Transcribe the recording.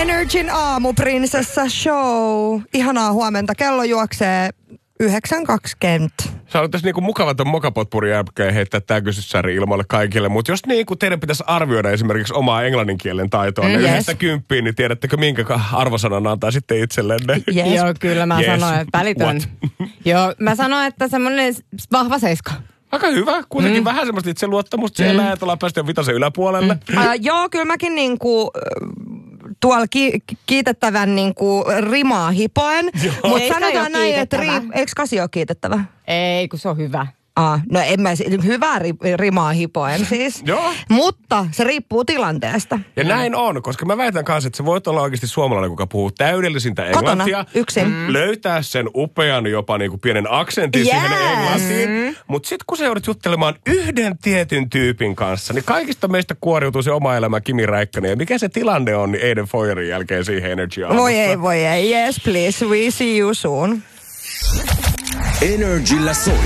Energin aamuprinsessa show. Ihanaa huomenta. Kello juoksee 9.20. Se on tässä niinku mukava ton mokapotpurin jälkeen heittää tää kysymyssäri ilmoille kaikille. Mutta jos niinku teidän pitäisi arvioida esimerkiksi omaa englanninkielen taitoa, niin 1-10, niin tiedättekö minkä arvosanan antaa sitten itsellenne? Yes. Joo, kyllä mä sanoin, että välitön. Joo, mä sanoin, että semmoinen vahva 7. Aika hyvä. Kuitenkin vähän semmoista itseluottamusta siellä, että ollaan päästy 5 yläpuolelle. Joo, kyllä mäkin niinku tuolla kiitettävän niinku rimaa hipoen. Mutta sanotaan näin, että eikö 8 ole kiitettävä? Ei, kun se on hyvä. No en mä, hyvää rimaa hipoen siis. Joo. Mutta se riippuu tilanteesta. Ja näin on, koska mä väitän kanssa, että sä voit olla oikeasti suomalainen, kuka puhuu täydellisintä englantia. Kotona, yksin. Löytää sen upean jopa niinku pienen aksentin siihen englantiin. Mutta sitten kun sä joudut juttelemaan yhden tietyn tyypin kanssa, niin kaikista meistä kuoriutuu se oma elämä Kimi Räikkönen. Ja mikä se tilanne on, niin Aiden Foyerin jälkeen siihen Energy aamussa. Voi ei. Yes please, we see you soon. Energillä soi.